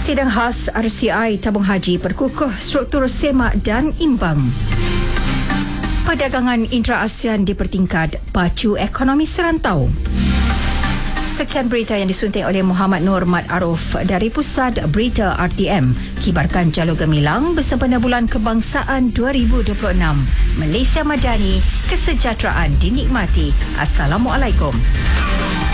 Sidang khas RCI tabung haji perkukuh struktur semak dan imbang. Perdagangan intra-ASEAN dipertingkat pacu ekonomi serantau. Sekian berita yang disunting oleh Muhammad Nur Mat Aruf dari Pusat Berita RTM. Kibarkan Jalur Gemilang bersempena Bulan Kebangsaan 2026. Malaysia Madani, kesejahteraan dinikmati. Assalamualaikum.